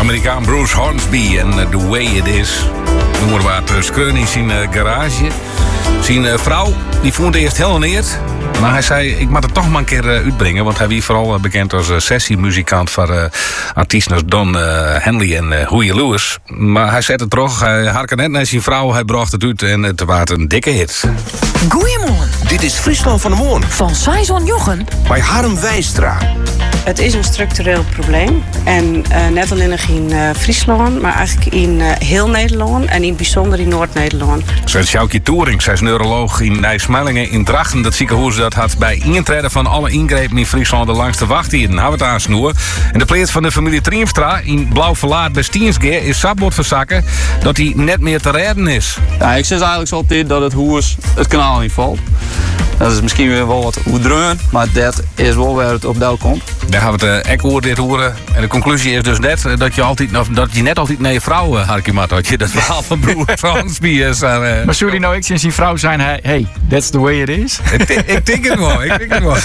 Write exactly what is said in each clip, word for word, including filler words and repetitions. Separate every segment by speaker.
Speaker 1: Amerikaan Bruce Hornsby en uh, The Way It Is. Noemen we wat uh, skreun in zijn uh, garage. Zijn uh, vrouw, die vond het eerst heel neerd. Maar hij zei, ik moet het toch maar een keer uh, uitbrengen. Want hij was vooral uh, bekend als uh, sessiemuzikant van uh, artiesten als Don uh, Henley en uh, Huey Lewis. Maar hij zette het terug, hij harkte net naar zijn vrouw, hij bracht het uit en het was een dikke hit.
Speaker 2: Goeiemorgen.
Speaker 3: Dit is Friesland van de Morgen.
Speaker 2: Van Saison Jochen.
Speaker 3: Bij Harm Wijstra.
Speaker 4: Het is een structureel probleem. En uh, net alleen in uh, Friesland, maar eigenlijk in uh, heel Nederland. En in het bijzonder in Noord-Nederland.
Speaker 1: Zegt Sjoukje Toering, zij is neuroloog in Nijsmellingen in Drachten. Dat ziekenhuis dat had bij intreden van alle ingrepen in Friesland de langste wacht hier. Nou het aansnoer. En de pleert van de familie Triemstra in Blauw Verlaat bij Stiensgeer is sabot verzakken dat hij net meer te redden is.
Speaker 5: Ja, ik zeg eigenlijk altijd dat het hoers het kanaal niet valt. Dat is misschien weer wel wat oedreun, maar dat is wel waar het op deel komt.
Speaker 1: Daar gaan we het uh, ook dit horen. En de conclusie is dus net uh, dat je, altijd, of, dat je net altijd naar je vrouw uh, harkie mat had. Je dat verhaal van broer Fransby is. Uh,
Speaker 6: maar zou die nou ik sinds die vrouw zijn, hey, that's the way it is?
Speaker 1: ik, ik denk het wel, ik denk het wel.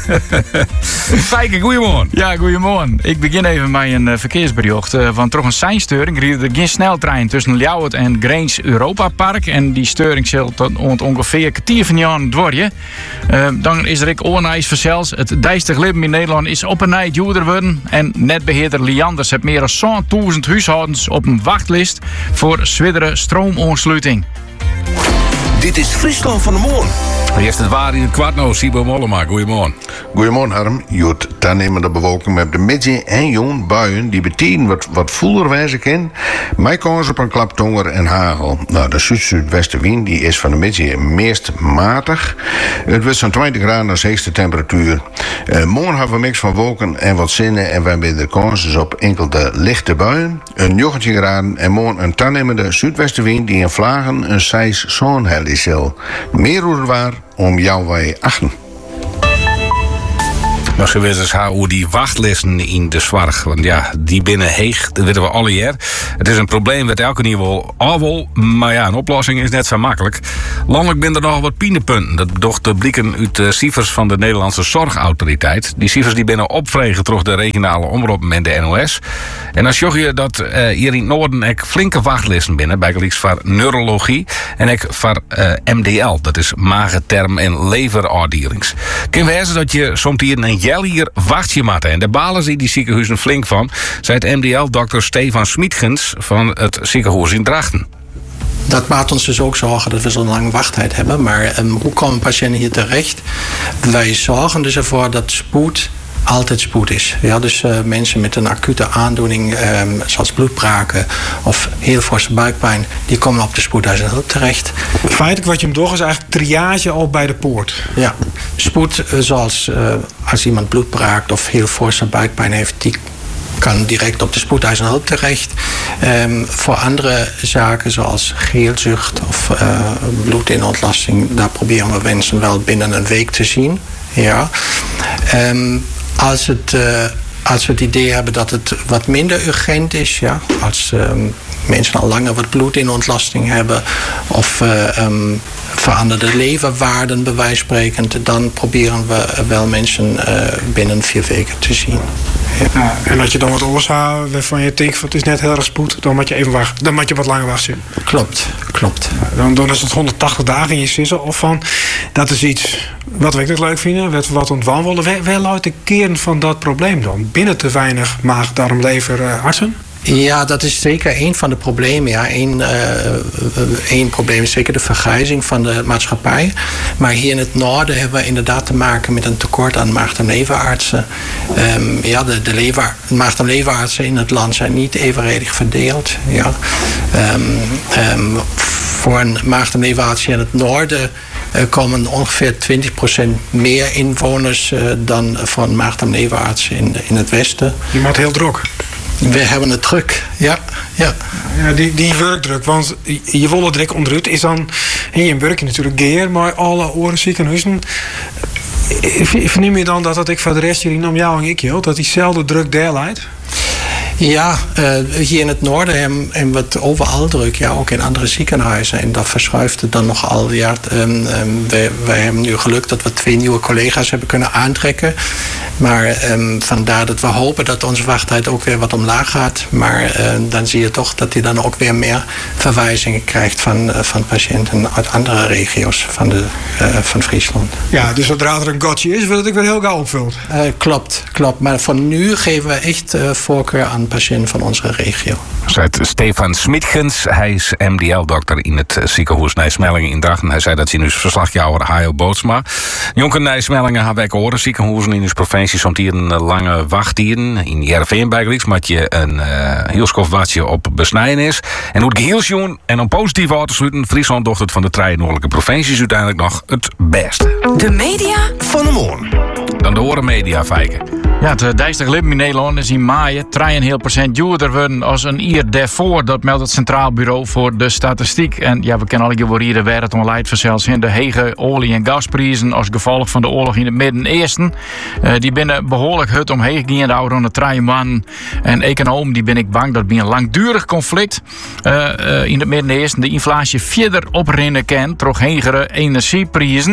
Speaker 1: Fijke, goeiemorgen.
Speaker 6: Ja, goeiemorgen. Ik begin even met een uh, verkeersbericht. Uh, van toch een seinsteuring riep er geen sneltrein tussen Ljouwert en Grains Europa Park. En die steuring zal tot ongeveer een kwartier van jaren dwarje. Uh, dan is er ook oornijs verzels. Het dijstig leven in Nederland is op een nij duurder worden. En netbeheerder Lianders heeft meer dan honderdduizend huishoudens op een wachtlijst voor zwiddere stroomoorsluiting.
Speaker 3: Dit is Friesland van de Morgen.
Speaker 1: Eerst het waar in het kwart nou, Sibo Mollema. Goedemorgen.
Speaker 7: Goedemorgen, Harm. Joet, toenemende bewolking met de midden en jong buien die betieden wat, wat voeler wijzen kan. Mij kans op een klap tonger en hagel. Nou, de zuid-zuidwestenwind die is van de midden meest matig. Het wordt zo'n twintig graden als hoogste temperatuur. Uh, morgen hebben we een mix van wolken en wat zinnen en wij hebben de kans op enkele lichte buien. Een negentien graden en morgen een toenemende zuidwestenwind die in vlagen een zes zo'n hel is. Meer hoe waar om jou wij achten.
Speaker 1: Maar ze weten dus hoe die wachtlisten in de zorg. Want ja, die binnen heeg, dat weten we alle jaar. Het is een probleem dat elke niveau al, maar ja, een oplossing is net zo makkelijk. Landelijk zijn er nog wat pienepunten. Dat docht blikken uit de cijfers van de Nederlandse Zorgautoriteit. Die cijfers die binnen opvregen door de regionale omroepen en de N O S. En dan zag je dat uh, hier in het noorden ook flinke wachtlisten binnen. Bijgelijks voor neurologie en ook voor uh, M D L. Dat is magenterm en leverafdelings. Kun je wijzen dat je soms hier een hier wacht je maar. En de balen zien die ziekenhuizen flink van, zei het M D L-dokter Stefan Smietgens van het ziekenhuis in Drachten.
Speaker 8: Dat maakt ons dus ook zorgen dat we zo'n lange wachttijd hebben. Maar um, hoe komen patiënten hier terecht? Wij zorgen dus ervoor dat spoed altijd spoed is. Ja, dus uh, mensen met een acute aandoening, um, zoals bloedbraken of heel forse buikpijn, die komen op de spoedeisende hulp terecht.
Speaker 9: Feitelijk wat je hem door is eigenlijk triage al bij de poort.
Speaker 8: Ja, spoed uh, zoals uh, als iemand bloedbraakt of heel forse buikpijn heeft, die kan direct op de spoedeisende hulp terecht. Um, voor andere zaken zoals geelzucht of uh, bloedinontlasting, daar proberen we mensen wel binnen een week te zien. Ja. Um, Als, het, uh, als we het idee hebben dat het wat minder urgent is, ja, als um, mensen al langer wat bloedinontlasting hebben of uh, um, veranderde leverwaarden bij wijze van spreken, dan proberen we wel mensen uh, binnen vier weken te zien. Ja.
Speaker 9: Ja, en dat je dan wat oorzaken waarvan je denkt, het is net heel erg spoed, dan moet je even wachten, dan moet je wat langer wachten.
Speaker 8: Klopt, klopt.
Speaker 9: Ja, dan, dan is het honderdtachtig dagen in je sissen of van, dat is iets wat we niet leuk vinden, wat we wat ontwandelen. Waar, waar luidt de kern van dat probleem dan? Binnen te weinig maag, darm, lever, uh, artsen?
Speaker 8: Ja, dat is zeker een van de problemen. Ja. Eén uh, probleem is zeker de vergrijzing van de maatschappij. Maar hier in het noorden hebben we inderdaad te maken met een tekort aan maag- en leverartsen. Um, ja, de, de lever, maag- en leverartsen in het land zijn niet evenredig verdeeld. Ja. Um, um, voor een maag- en leverarts in het noorden uh, komen ongeveer twintig procent meer inwoners uh, dan voor een maag- en leverarts in, in het westen.
Speaker 9: Je maakt heel druk.
Speaker 8: We hebben het druk, ja. ja.
Speaker 9: ja die, die werkdruk, want je volle druk onderuit is dan in je werk natuurlijk geer, maar alle oren ziekenhuizen. Verneem je dan dat dat ik voor de rest hier om jou en ik, joh, dat diezelfde druk daar leidt?
Speaker 8: Ja, uh, hier in het noorden hebben we het overal druk. Ja, ook in andere ziekenhuizen. En dat verschuift het dan nogal. Ja, um, um, wij, wij hebben nu geluk dat we twee nieuwe collega's hebben kunnen aantrekken. Maar um, vandaar dat we hopen dat onze wachttijd ook weer wat omlaag gaat. Maar uh, dan zie je toch dat hij dan ook weer meer verwijzingen krijgt van, uh, van patiënten uit andere regio's van, de, uh, van Friesland.
Speaker 9: Ja, dus zodra er een gotje is, wordt het weer heel gauw opvuld.
Speaker 8: Uh, klopt, klopt. Maar voor nu geven we echt uh, voorkeur aan patiënten van onze regio.
Speaker 1: Zegt Stefan Smitgens. Hij is M D L-dokter in het ziekenhuis Nijsmellingen in Drachten. Hij zei dat hij nu verslagjouwer Hajo Bootsma. Jonker Nijsmellingen hebben wij horen ziekenhuizen in de provincie soms hier een lange wachtdieren. In Jereveen bijgelijks, maar je een uh, heel schof watje op besnijden is. En hoe het geheel zien en om positief uit te sluiten, Friesland docht het van de drie noordelijke provincies uiteindelijk nog het beste.
Speaker 2: De media
Speaker 3: Van de morgen.
Speaker 1: Dan de horen media feiken.
Speaker 6: Ja, het dijstig leven in Nederland is in maart drieënhalf procent duurder worden als een jaar daarvoor. Dat meldt het Centraal Bureau voor de Statistiek. En ja, we kennen alle geworieën waar het om leidt vanzelfs in de hege olie- en gasprijzen als gevolg van de oorlog in het Midden-Oosten. Uh, die binnen behoorlijk hut omheen gaan de oude de drie maanden. En econoom, die ben ik bang dat bij een langdurig conflict uh, uh, in het Midden-Oosten de inflatie verder oprennen kan door hegere energieprijzen.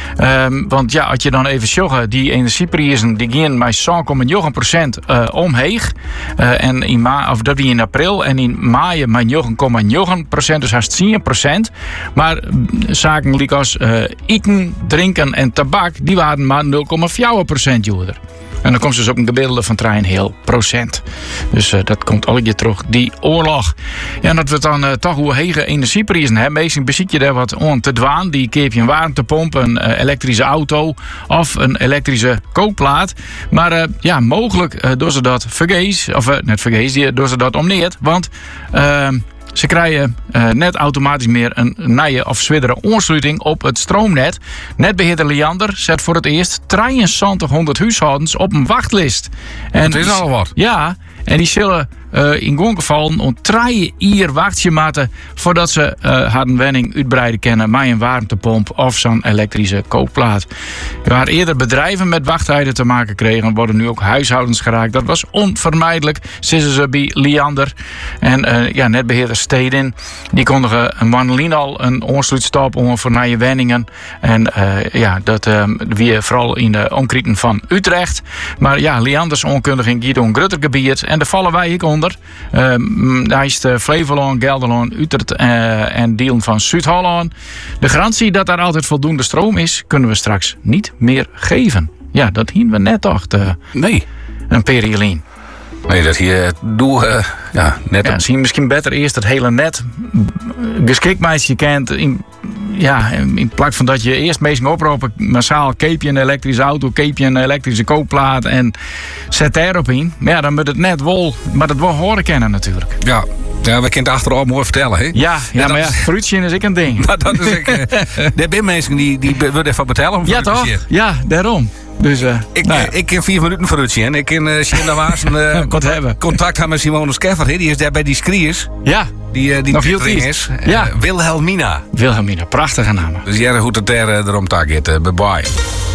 Speaker 6: Um, want ja, als je dan even zegt, die energieprijzen die gaan met zeven komma negen procent uh, omheeg. Uh, en in ma- of dat wie in april en in maart met negen komma negen procent, dus haast tien procent. Maar zaken like als uh, eten, drinken en tabak, die waren maar nul komma vier procent duurder. En dan komt dus ook een gemiddelde van drieënhalf procent. Dus uh, dat komt al je terug, die oorlog. Ja, en dat we dan uh, toch hoe hege energieprijzen hebben. Meestal beziet je daar wat on te dwaan. Die keep je een warmtepomp, een uh, elektrische auto of een elektrische kookplaat. Maar uh, ja, mogelijk uh, door ze dat vergees, of uh, net vergees, die, door ze dat omneert. Want uh, ze krijgen uh, net automatisch meer een nieuwe of zwiddere aansluiting op het stroomnet. Netbeheerder Liander zet voor het eerst drieënzwantighonderd huishoudens op een wachtlijst. En
Speaker 1: Dat is al wat.
Speaker 6: Ja, en die zullen uh, in gonken vallen om drie uur wachtje maken voordat ze uh, haar wenning uitbreiden kennen met een warmtepomp of zo'n elektrische kookplaat. Waar eerder bedrijven met wachttijden te maken kregen, worden nu ook huishoudens geraakt. Dat was onvermijdelijk, zeggen ze bij Liander. En uh, ja, netbeheerder Stedin, die kondigen een wandelin al een aansluitstap om voor nieuwe wenningen. En uh, ja, dat uh, weer vooral in de omkrieten van Utrecht. Maar ja, Lianders onkundiging gaat om Grutter gebied en daar vallen wij ook onder. Uh, hij is de Flevoland, Gelderland, Utrecht uh, en delen van Zuid-Holland. De garantie dat daar altijd voldoende stroom is, kunnen we straks niet meer geven. Ja, dat hien we net toch. Uh,
Speaker 1: Nee.
Speaker 6: Een periolien.
Speaker 1: Nee, dat hier doe uh, ja, net.
Speaker 6: Ja, zie je misschien beter eerst het hele net geschikt je kent in, ja, in plaats van dat je eerst meestal oproepen massaal keep je een elektrische auto, keep je een elektrische kookplaat en zet daarop in. Maar ja, dan moet het net wel, maar dat wel horen kennen natuurlijk.
Speaker 1: Ja. Ja, we kunnen het achteraf mooi vertellen, hè?
Speaker 6: Ja, ja,
Speaker 1: Ja,
Speaker 6: maar ja,
Speaker 1: dat-
Speaker 6: fruitje is ik een ding.
Speaker 1: Maar dat is ik. Uh, er zijn mensen die, die willen even vertellen. Om
Speaker 6: Ja toch? Ja, daarom. Dus, uh,
Speaker 1: Ik,
Speaker 6: nou ja.
Speaker 1: ik ken vier minuten voor het zien. Ik ken uh, Shinda Waas een uh,
Speaker 6: Wat hebben.
Speaker 1: contact hebben met Simone Skeffer. hè. Die is daar bij die Skriers.
Speaker 6: Ja,
Speaker 1: Die, uh, die
Speaker 6: Nog heel
Speaker 1: Pietering
Speaker 6: triest.
Speaker 1: is. Uh,
Speaker 6: Ja.
Speaker 1: Wilhelmina.
Speaker 6: Wilhelmina, prachtige namen.
Speaker 1: Dus jij hoe het er uh, erom taak is. Uh, bye bye.